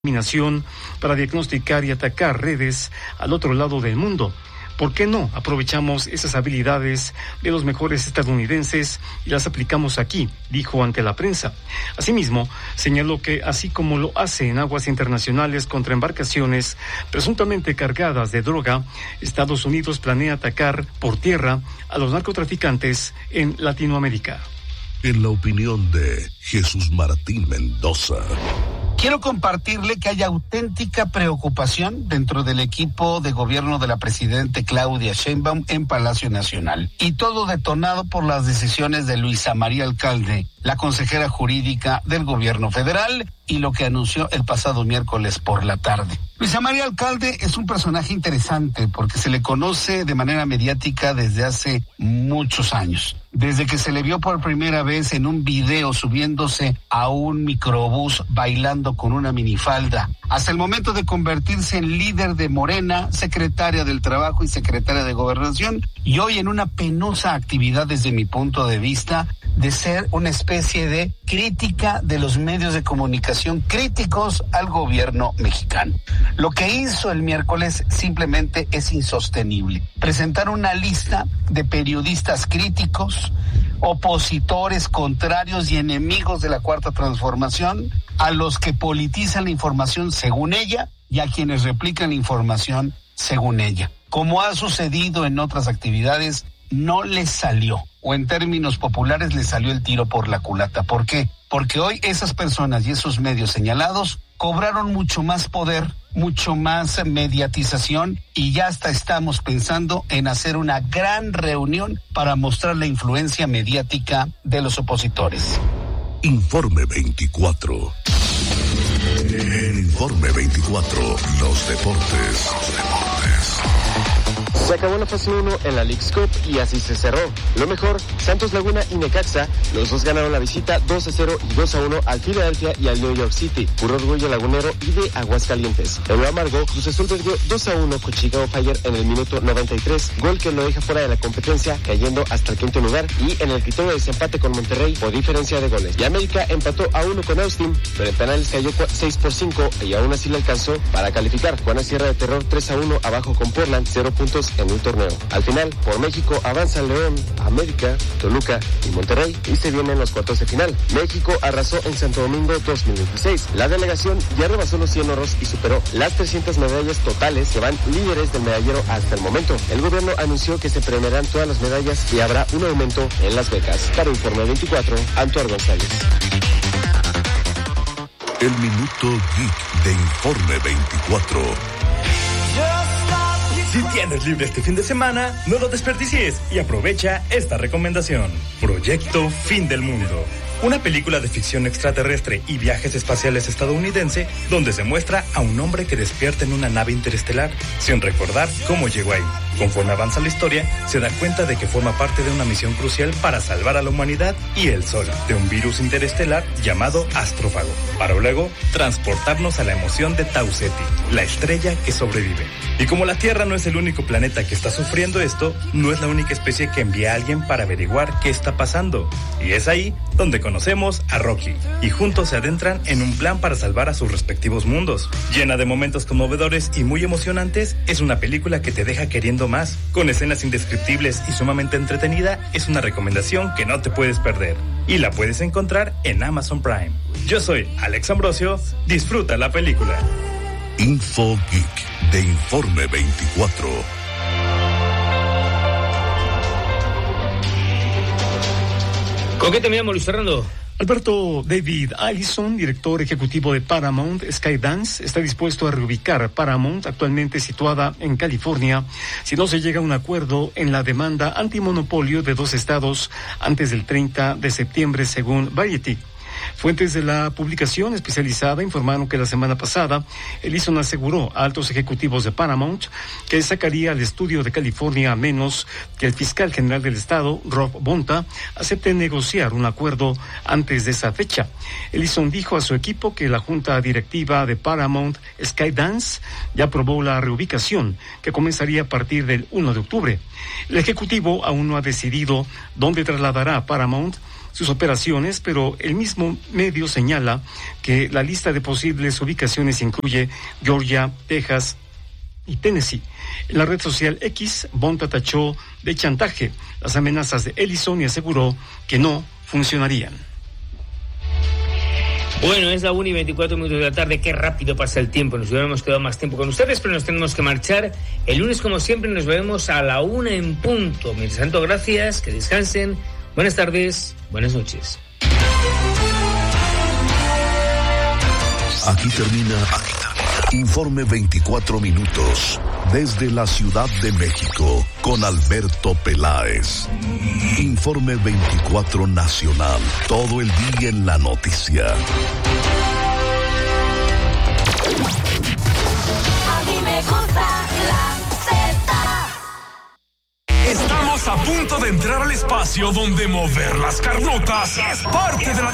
para diagnosticar y atacar redes al otro lado del mundo. ¿Por qué no aprovechamos esas habilidades de los mejores estadounidenses y las aplicamos aquí?, dijo ante la prensa. Asimismo, señaló que así como lo hace en aguas internacionales contra embarcaciones presuntamente cargadas de droga, Estados Unidos planea atacar por tierra a los narcotraficantes en Latinoamérica. En la opinión de Jesús Martín Mendoza. Quiero compartirle que hay auténtica preocupación dentro del equipo de gobierno de la presidenta Claudia Sheinbaum en Palacio Nacional. Y todo detonado por las decisiones de Luisa María Alcalde, la consejera jurídica del gobierno federal, y lo que anunció el pasado miércoles por la tarde. Luisa María Alcalde es un personaje interesante porque se le conoce de manera mediática desde hace muchos años. Desde que se le vio por primera vez en un video subiéndose a un microbús bailando con una minifalda, hasta el momento de convertirse en líder de Morena, secretaria del Trabajo y secretaria de Gobernación, y hoy en una penosa actividad desde mi punto de vista de ser una especie de crítica de los medios de comunicación críticos al gobierno mexicano. Lo que hizo el miércoles simplemente es insostenible. Presentar una lista de periodistas críticos, opositores, contrarios y enemigos de la Cuarta Transformación, a los que politizan la información según ella y a quienes replican la información según ella. Como ha sucedido en otras actividades, no les salió, o en términos populares les salió el tiro por la culata. ¿Por qué? Porque hoy esas personas y esos medios señalados cobraron mucho más poder, mucho más mediatización, y ya hasta estamos pensando en hacer una gran reunión para mostrar la influencia mediática de los opositores. Informe 24. En Informe 24, los deportes. Se acabó la fase 1 en la Leagues Cup y así se cerró. Lo mejor, Santos Laguna y Necaxa, los dos ganaron la visita 2-0 y 2-1 al Philadelphia y al New York City, puro orgullo lagunero y de Aguascalientes. En lo amargo, Cruz Azul perdió 2-1 con Chicago Fire en el minuto 93, gol que lo deja fuera de la competencia, cayendo hasta el quinto lugar, y en el criterio de desempate con Monterrey por diferencia de goles. Y América empató a 1 con Austin, pero en penales cayó 6-5 y aún así le alcanzó para calificar. Juana Sierra de Terror 3-1 abajo con Portland, 0 puntos en un torneo. Al final, por México avanzan León, América, Toluca y Monterrey, y se vienen los cuartos de final. México arrasó en Santo Domingo 2026. La delegación ya rebasó los 100 oros y superó las 300 medallas totales, que van líderes del medallero hasta el momento. El gobierno anunció que se premiarán todas las medallas y habrá un aumento en las becas. Para Informe 24, Antuar González. El Minuto Geek de Informe 24. Si tienes libre este fin de semana, no lo desperdicies y aprovecha esta recomendación. Proyecto Fin del Mundo. Una película de ficción extraterrestre y viajes espaciales estadounidense donde se muestra a un hombre que despierta en una nave interestelar sin recordar cómo llegó ahí. Conforme avanza la historia, se da cuenta de que forma parte de una misión crucial para salvar a la humanidad y el Sol de un virus interestelar llamado astrófago, para luego transportarnos a la emoción de Tau Ceti, la estrella que sobrevive. Y como la Tierra no es el único planeta que está sufriendo esto, no es la única especie que envía a alguien para averiguar qué está pasando. Y es ahí donde conocemos a Rocky, y juntos se adentran en un plan para salvar a sus respectivos mundos. Llena de momentos conmovedores y muy emocionantes, es una película que te deja queriendo más. Con escenas indescriptibles y sumamente entretenida, es una recomendación que no te puedes perder. Y la puedes encontrar en Amazon Prime. Yo soy Alex Ambrosio, disfruta la película. Info Geek de Informe 24. ¿Con qué terminamos, Luis Fernando? Alberto David Allison, director ejecutivo de Paramount Skydance, está dispuesto a reubicar Paramount, actualmente situada en California, si no se llega a un acuerdo en la demanda antimonopolio de 2 estados antes del 30 de septiembre, según Variety. Fuentes de la publicación especializada informaron que la semana pasada Ellison aseguró a altos ejecutivos de Paramount que sacaría al estudio de California a menos que el fiscal general del estado, Rob Bonta, acepte negociar un acuerdo antes de esa fecha. Ellison dijo a su equipo que la junta directiva de Paramount Skydance ya aprobó la reubicación, que comenzaría a partir del 1 de octubre. El ejecutivo aún no ha decidido dónde trasladará a Paramount, sus operaciones, pero el mismo medio señala que la lista de posibles ubicaciones incluye Georgia, Texas y Tennessee. En la red social X, Bonta tachó de chantaje las amenazas de Ellison y aseguró que no funcionarían. Bueno, es la 1:24 de la tarde, qué rápido pasa el tiempo, nos hubiéramos quedado más tiempo con ustedes, pero nos tenemos que marchar. El lunes, como siempre, nos vemos a la 1 en punto. Mientras tanto, gracias, que descansen, buenas tardes, buenas noches. Aquí termina Informe 24 minutos desde la Ciudad de México con Alberto Peláez. Informe 24 nacional, todo el día en la noticia. A mí me gusta la Z. Estamos a punto de entrar al espacio donde mover las carnotas es parte de la